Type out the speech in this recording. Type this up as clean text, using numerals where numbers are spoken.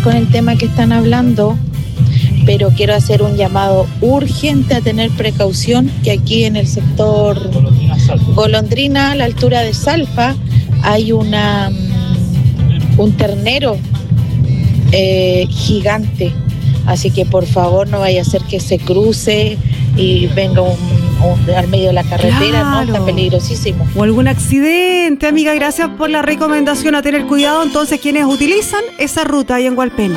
con el tema que están hablando, pero quiero hacer un llamado urgente a tener precaución, que aquí en el sector Golondrina, a la altura de Salpa, hay un ternero gigante. Así que por favor no vaya a ser que se cruce y venga al medio de la carretera, claro. ¿No? Está peligrosísimo. O algún accidente, amiga. Gracias por la recomendación a tener cuidado. Entonces, quienes utilizan esa ruta ahí en Hualpén.